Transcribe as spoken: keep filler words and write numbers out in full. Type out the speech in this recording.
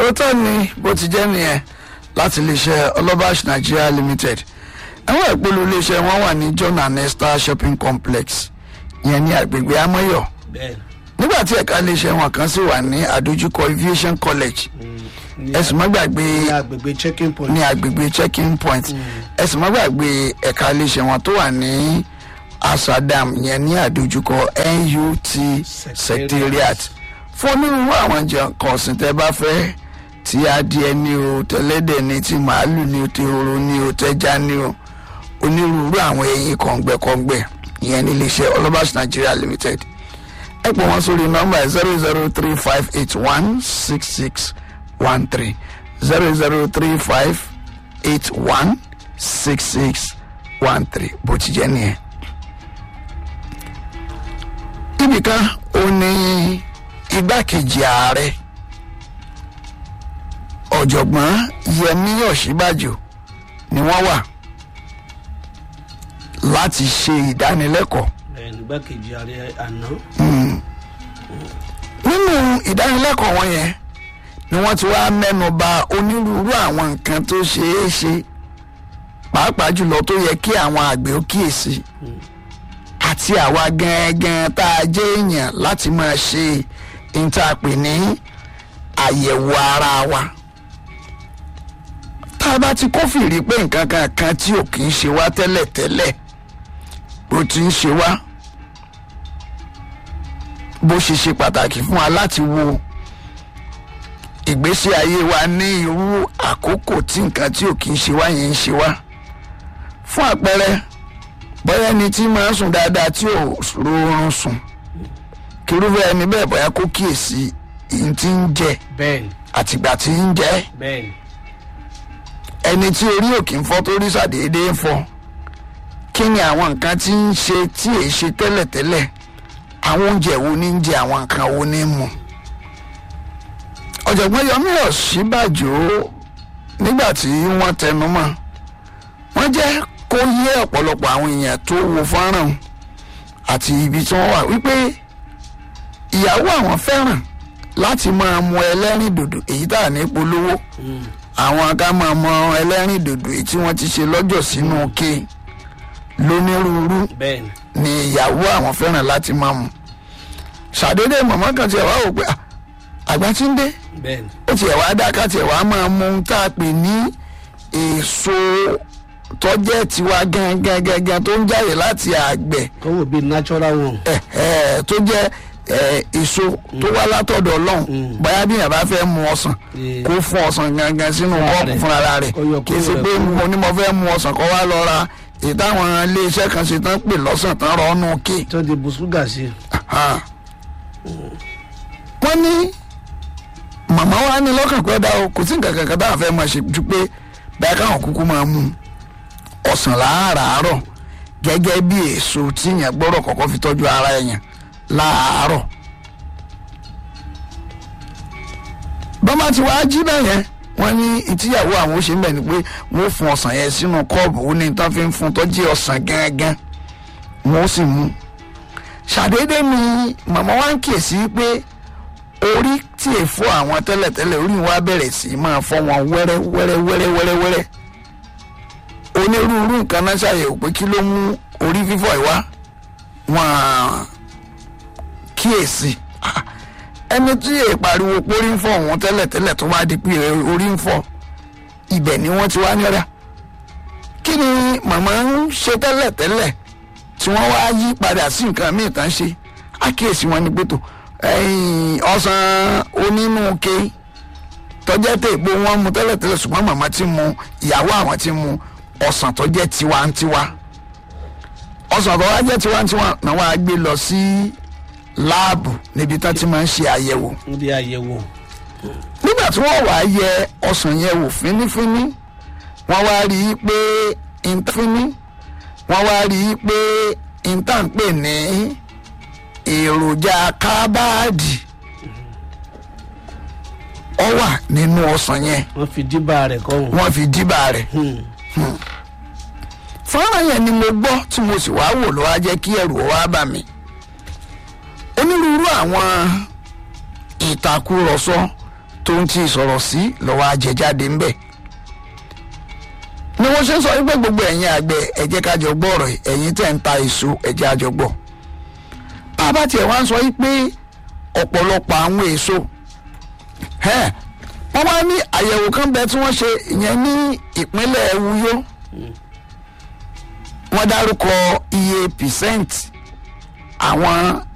òótọ́ ni bó ti jẹ́ nìyẹn láti iléeṣẹ́ Olabash Nigeria Limited. Àwọn ìpolú iléeṣẹ́ wọn wà ní John and Esther Shopping Complex yẹn ní agbègbè Amoyo. Nígbà tí ẹ̀ka iléeṣẹ́ wọn kan sì wà ní àdójúkọ Aviation College. Ẹ̀sùn má gbàgbé ní agbègbè checking point. ní agbègbè checking point. Ẹ̀sùn má gbàgbé ẹ̀ka iléeṣẹ́ wọn tó wà ní Asadam yẹn ní àdójúkọ N U T Secretariat. Fún onírúurú àwọn jẹun kan ọ̀sìn tẹ́ bá fẹ́, tí adìẹ ni o, tẹlẹ́dẹ̀ ni, tí màálù ni o, tí ehoro ni o, tẹja ni o, onírúurú àwọn ẹyin kọ̀ǹgbẹ̀kọ̀ǹgbẹ̀ ìyẹn ní iléeṣẹ́ Olabash Nigeria Limited. Ẹ pè wọ́n sórí nọ́mbà zero zero three five eight one six six one three zero zero three five eight one six six one three bó ti jẹ́ nìyẹn. Ibìkan ó ní igbákejì ààrẹ ọ̀jọ̀gbọ́n Yẹmí Ọ̀ṣínbàjò ni wọ́n wà láti ṣe ìdánilẹ́kọ̀ọ́. Igbákejì ààrẹ àná. Nínú ìdánilẹ́kọ̀ọ́ wọn yẹn ni wọ́n ti wá mẹ́nu bà onírúurú àwọn nǹkan tó ṣeé ṣe pàápàá jùlọ tó yẹ kí àwọn àgbẹ̀ ó kíyèsí àti àwa gangan tá a jẹ́ èèyàn láti máa ṣe ìtàpè ní àyẹ̀wò ara wa. Tá a bá ti kófìrí pé nǹkan kan kan tí ò kì í ṣe wá tẹ́lẹ̀tẹ́lẹ̀ bó ti ń ṣe wá, bó ṣe ṣe pàtàkì fún wa láti wo ìgbésí ayé wa ní irú àkókò tí nǹkan tí ò kì í ṣe wá yẹn ń ṣe wá. Fún àpẹẹrẹ, bóyá ẹni tí máa ń sùn dáadáa tí ò rọrùn sùn, kírúfẹ́ ẹni bẹ́ẹ̀ bóyá kó kíyèsí ìyìn tí ń jẹ àtìgbà tí ń jẹ. Ẹni tí orí òkè ń fọ́ tó rí ṣàdédé ń fọ́, kí ni àwọn nǹkan tí ń ṣe tí èé ṣe tẹ́lẹ̀tẹ́lẹ̀, àwọn oúnjẹ wo ní ń jẹ, àwọn nǹkan wo ní ń mu. Ọ̀jọ̀gbọ́n Yẹmí Ọ̀ṣínbàjò nígbà tí wọ́n tẹnu mọ́, wọ́n jẹ́ kó yé ọ̀pọ̀lọpọ̀ àwọn èèyàn tó wo fọ́nrán àti ibi tí wọ́n wà wípé ìyàwó àwọn fẹ́ràn láti máa mu ẹlẹ́rìn dòdò èyí tá à ní polówó. Àwọn ká máa mọ ẹlẹ́rìn dòdò èyí tí wọ́n ti ṣe lọ́jọ́ sínú ké lónírúurú ni ìyàwó àwọn fẹ́ràn láti máa mu. Ṣàdédé màmá kan tiẹ̀ wá wò pé àgbà tí ń dé ó tiẹ̀ wá dá ká tiẹ̀ wá máa mu ohun tá a pè ní èso tọ́jẹ́ tiwa gangan gangan tó ń jáde láti àgbẹ̀. tó wò bí natural one. ẹ ẹ tó jẹ́ èso tó wá látọ̀dọ̀ Ọlọ́run. Bóyá bí yàrá bá fẹ́ mu ọsàn kó fún ọsàn gangan sínú kọ́ọ̀pù fúnra rẹ̀, kì í ṣe pé mo ní mo fẹ́ mu ọsàn kó wá lọ ra ìtàwọn iléeṣẹ́ kan ṣe tán pè lọ́sàn tán rọ ọ́nù kí. tó di bùsùgà sí. wọ́n ní màmá wa ní lọ́kàn pẹ́ dá o, kò sí nǹkan kankan táwọn fẹ́ máa ṣe ju pé báyìí káwọn kúkú máa mu ọsàn láàárọ̀ gẹ́gẹ́ bí èso tí yẹn gbọ́dọ̀ kọ́kọ́ fi tọ́jú ara yẹn láàárọ̀. bọ́mà tí wàá jí bẹ́ẹ̀ yẹn, wọ́n ní ìtìyàwó àwọn ó ṣe ń bẹ̀ ni pé wọ́n fún ọsàn yẹn sínú kọ́ọ̀bù, ó ní tán fi ń fún tọ́jú ọsàn gángan, wọ́n sì mú. Ṣàdédé ni màmá wa ń kíyèsí pé orí tí è fọ́ àwọn tẹ́lẹ̀tẹ́lẹ̀ orí wa bẹ̀rẹ̀ sí máa fọ́ wọn wẹ́rẹ́ wẹ́rẹ́ wẹ́rẹ́ wẹ́rẹ́ wẹ́rẹ́. Onírúurú nǹkan náà ṣàyẹ̀wò pé kí ló mú orí fífọ́ ìwá, wọ́n kíyèsí ẹni tí èè pariwo pé orí ń fọ́ òun tẹ́lẹ̀tẹ́lẹ̀ tó wá di pé orí ń fọ́, ibẹ̀ ni wọ́n ti wá ní ọ̀dà. Kí ni màmá ń ṣe tẹ́lẹ̀tẹ́lẹ̀ tí wọ́n wá yí padà sí nǹkan míì tán ṣe? Àkíyèsí wọn ni pé tó ọsàn onínúke tọ́jẹ́ tè gbó wọn mu tẹ́lẹ̀tẹ́lẹ̀, ṣùgbọ́n màmá ti mu, ìyàwó àwọn ti mu ọsàn tọ́jẹ́ tiwantiwa. Ọsàn tó wá jẹ́ tiwantiwa náà wọ́n á gbé lọ sí láàbù níbi tá ti máa ń ṣe àyẹ̀wò. níbi àyẹ̀wò. Nígbà tí wọ́n wá yẹ ọsàn yẹn wò fínífíní, wọ́n wá rí i pé ìfíní wọ́n wá rí i pé ìtànpè ní èròjà kábàádì ó wà nínú ọsàn yẹn. wọ́n fi díbà rẹ̀ kọ́ wọn. wọ́n fi díbà rẹ̀. fọ́nrán yẹn ni mo gbọ́ tí mo sì wá wò ló wá jẹ́ kí ẹ̀rù wá bà mí. onírúurú àwọn ìtàkùrọ̀sọ tó ń ti sọ̀rọ̀ sí lọ́wọ́ àjẹjáde ń bẹ̀. ni wọ́n ṣe ń sọ wípé gbogbo ẹ̀yin àgbẹ̀ ẹ jẹ́ ká jọ gbọ́ ọ̀rọ̀ yìí, ẹ̀yin tẹ̀ ń ta èso ẹ jẹ́ á jọ gbọ́. bàbá tiẹ̀ wá ń sọ wípé ọ̀pọ̀lọpọ̀ àwọn èso wọ́n wá ní àyẹ̀wò kan bẹ tí wọ́n ṣe ìyẹn ní ìpínlẹ̀ Uyo wọ́n dárúkọ iye percent àwọn